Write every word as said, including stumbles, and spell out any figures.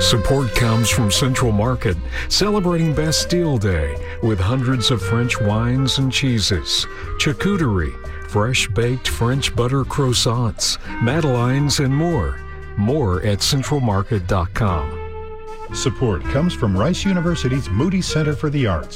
Support comes from Central Market, celebrating Bastille Day with hundreds of French wines and cheeses, charcuterie, fresh baked French butter croissants, madeleines, and more. More at central market dot com. Support comes from Rice University's Moody Center for the Arts.